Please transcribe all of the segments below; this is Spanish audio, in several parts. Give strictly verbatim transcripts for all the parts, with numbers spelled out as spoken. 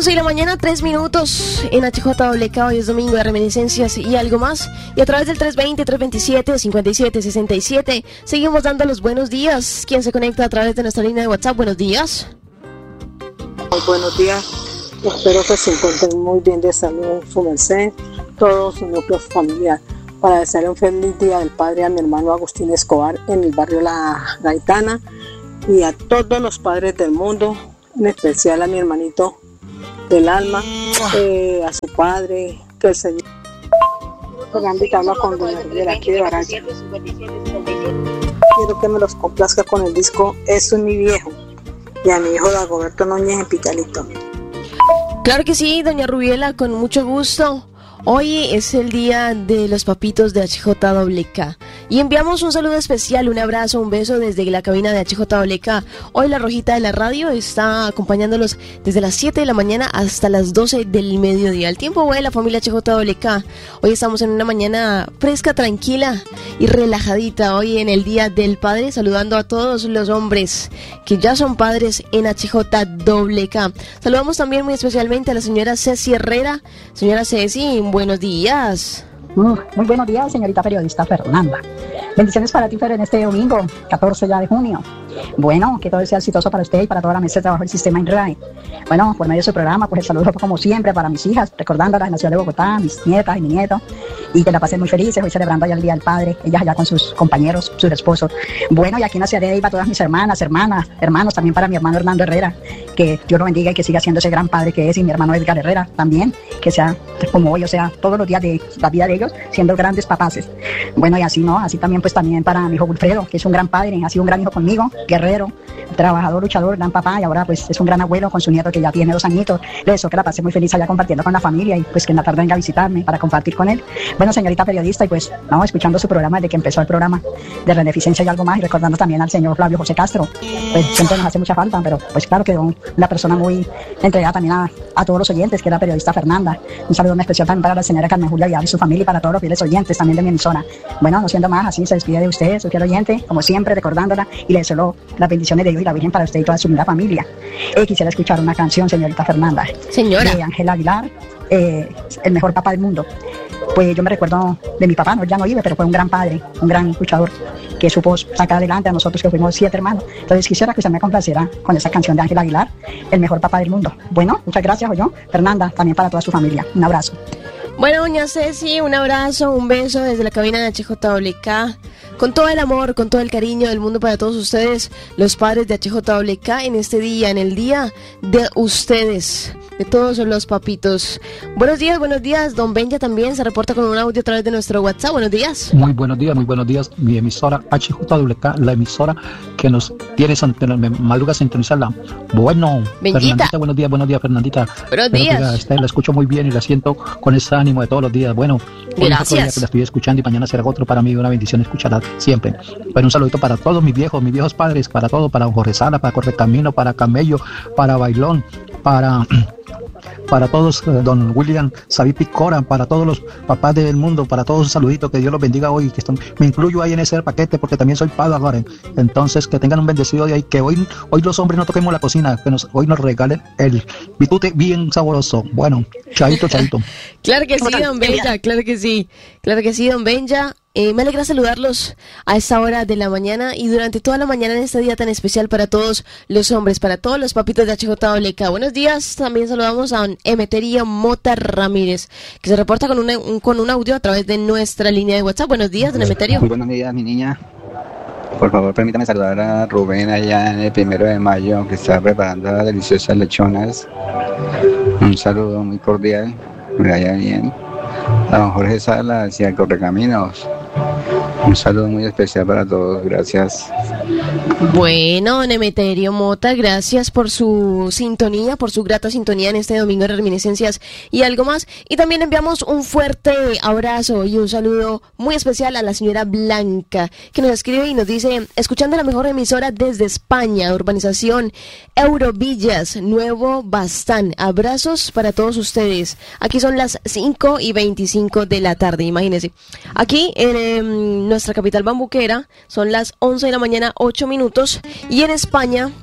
once de la mañana, tres minutos en H J W K. Hoy es domingo de reminiscencias y algo más. Y a través del tres veinte, tres veintisiete, cincuenta y siete sesenta y siete seguimos dando los buenos días. ¿Quién se conecta a través de nuestra línea de WhatsApp? Buenos días. Muy buenos días. Espero que se encuentren muy bien de salud, su merced, todos su núcleo familiar. Para desearle un feliz día del padre a mi hermano Agustín Escobar en el barrio La Gaitana y a todos los padres del mundo, en especial a mi hermanito del alma, eh, a su padre, que el Señor. Fernandita habla con doña Rivera, aquí de Baraya. Quiero que me los complazca con el disco Eso es mi viejo y a mi hijo Dagoberto Núñez en Pitalito. Claro que sí, doña Rubiela, con mucho gusto. Hoy es el día de los papitos de H J W K y enviamos un saludo especial, un abrazo, un beso desde la cabina de H J W K. Hoy la Rojita de la Radio está acompañándolos desde las siete de la mañana hasta las doce del mediodía. El tiempo vuela, familia H J W K. Hoy estamos en una mañana fresca, tranquila y relajadita. Hoy en el Día del Padre, saludando a todos los hombres que ya son padres en H J W K. Saludamos también muy especialmente a la señora Ceci Herrera. Señora Ceci, buenos días. Uh, muy buenos días, señorita periodista Fernanda. Bendiciones para ti, Fer, en este domingo, catorce ya de junio. Bueno, que todo sea exitoso para usted y para toda la mesa de trabajo del sistema INRAE. Bueno, por medio de su programa, pues el saludo como siempre para mis hijas, recordándolas en la ciudad de Bogotá, mis nietas y mi nieto, y que la pasen muy felices, hoy celebrando allá el Día del Padre, ellas allá con sus compañeros, sus esposos. Bueno, y aquí en la ciudad de Iba, todas mis hermanas, hermanas, hermanos, también para mi hermano Hernando Herrera, que Dios lo bendiga y que siga siendo ese gran padre que es, y mi hermano Edgar Herrera también, que sea como hoy, o sea, todos los días de la vida de ellos, siendo grandes papaces. Bueno, y así, ¿no? Así también, pues también para mi hijo Wilfredo, que es un gran padre, ha sido un gran hijo conmigo, guerrero, trabajador, luchador, gran papá, y ahora pues es un gran abuelo con su nieto que ya tiene dos añitos. Le deseo que la pase muy feliz allá compartiendo con la familia y pues que en la tarde venga a visitarme para compartir con él. Bueno, señorita periodista, y pues, no, escuchando su programa desde que empezó el programa de Beneficencia y algo más, y recordando también al señor Flavio José Castro, pues siempre nos hace mucha falta, pero pues claro que una persona muy entregada también a, a todos los oyentes, que es la periodista Fernanda. Un saludo muy especial también para la señora Carmen Julia Vidal y su familia y para todos los fieles oyentes también de mi emisora. Bueno, no siendo más, así se despide de usted, su fiel oyente, como siempre, recordándola, y le deseo las bendiciones de Dios y la Virgen para usted y toda su linda familia. Eh, quisiera escuchar una canción, señorita Fernanda. Señora. De Ángela Aguilar, eh, el mejor papá del mundo. Pues yo me recuerdo de mi papá, no, ya no vive, pero fue un gran padre, un gran luchador, que supo sacar adelante a nosotros que fuimos siete hermanos. Entonces quisiera que usted me complaciera con esa canción de Ángela Aguilar, el mejor papá del mundo. Bueno, muchas gracias, yo, Fernanda, también para toda su familia. Un abrazo. Bueno, doña Ceci, un abrazo, un beso desde la cabina de H J W K, con todo el amor, con todo el cariño del mundo para todos ustedes, los padres de H J W K, en este día, en el día de ustedes, de todos los papitos. Buenos días, buenos días, don Benja también se reporta con un audio a través de nuestro WhatsApp. Buenos días. Muy buenos días, muy buenos días, mi emisora H J W K, la emisora que nos tiene, me madruga sintonizarla. Bueno, Benjita. Fernandita, buenos días, buenos días, Fernandita. Buenos días. La, este, la escucho muy bien y la siento con ese ánimo de todos los días. Bueno, gracias. Que la estoy escuchando y mañana será otro. Para mí una bendición escucharla siempre. Bueno, un saludito para todos mis viejos, mis viejos padres, para todo, para Jorge Sala, para Correcamino, para Camello, para Bailón, para... para todos, eh, don William Sabi Picora, para todos los papás del mundo, para todos un saludito, que Dios los bendiga hoy, que están, me incluyo ahí en ese paquete porque también soy padre ahora. Entonces que tengan un bendecido día y que hoy, hoy los hombres no toquemos la cocina, que nos, hoy nos regalen el bitute bien sabroso. Bueno, chaito, chaito. Claro que sí, don Benja, claro que sí, claro que sí, don Benja. Eh, me alegra saludarlos a esta hora de la mañana y durante toda la mañana en este día tan especial para todos los hombres, para todos los papitos de H J W K. Buenos días, también saludamos a don Emeterio Mota Ramírez, que se reporta con, una, un, con un audio a través de nuestra línea de WhatsApp. Buenos días, don Emeterio. Muy buenos días, mi niña. Por favor, permítame saludar a Rubén allá en el primero de mayo, que está preparando las deliciosas lechonas. Un saludo muy cordial, que vaya bien. A don Jorge Salas y a Correcaminos. Un saludo muy especial para todos, gracias. Bueno, don Emeterio Mota, gracias por su sintonía, por su grata sintonía en este domingo de reminiscencias y algo más. Y también enviamos un fuerte abrazo y un saludo muy especial a la señora Blanca, que nos escribe y nos dice: escuchando la mejor emisora desde España, urbanización Eurovillas, Nuevo Bastán. Abrazos para todos ustedes. Aquí son las cinco y veinticinco de la tarde, imagínense. Aquí en eh, nuestra capital bambuquera son las once de la mañana, ocho minutos, y en España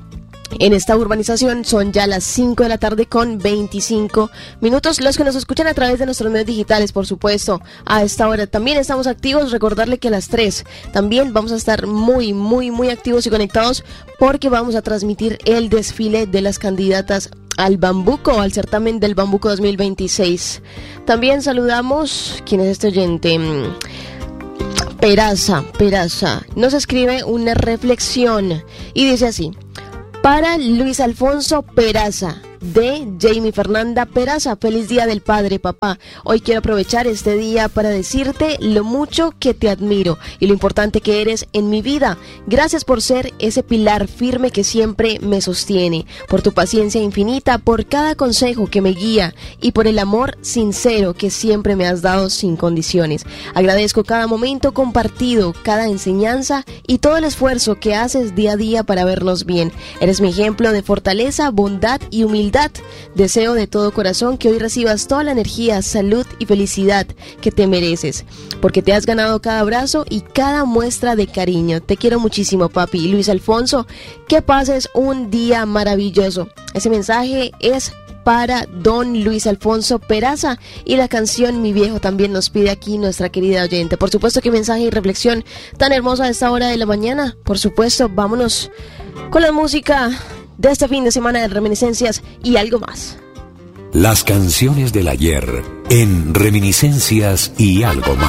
En esta urbanización son ya las cinco de la tarde con veinticinco minutos. Los que nos escuchan a través de nuestros medios digitales, por supuesto, a esta hora también estamos activos. Recordarle que a las tres también vamos a estar muy, muy, muy activos y conectados porque vamos a transmitir el desfile de las candidatas al Bambuco, al certamen del Bambuco dos mil veintiséis. También saludamos, ¿quién es este oyente? Peraza, Peraza, nos escribe una reflexión y dice así: para Luis Alfonso Peraza, de Jamie Fernanda Peraza. Feliz Día del Padre, papá. Hoy quiero aprovechar este día para decirte lo mucho que te admiro y lo importante que eres en mi vida. Gracias por ser ese pilar firme que siempre me sostiene, por tu paciencia infinita, por cada consejo que me guía y por el amor sincero que siempre me has dado sin condiciones. Agradezco cada momento compartido, cada enseñanza y todo el esfuerzo que haces día a día para vernos bien. Eres mi ejemplo de fortaleza, bondad y humildad. Deseo de todo corazón que hoy recibas toda la energía, salud y felicidad que te mereces, porque te has ganado cada abrazo y cada muestra de cariño. Te quiero muchísimo, papi. Luis Alfonso, que pases un día maravilloso. Ese mensaje es para don Luis Alfonso Peraza y la canción Mi Viejo también nos pide aquí nuestra querida oyente. Por supuesto, que mensaje y reflexión tan hermosa a esta hora de la mañana. Por supuesto, vámonos con la música de este fin de semana de Reminiscencias y algo más. Las canciones del ayer en Reminiscencias y algo más.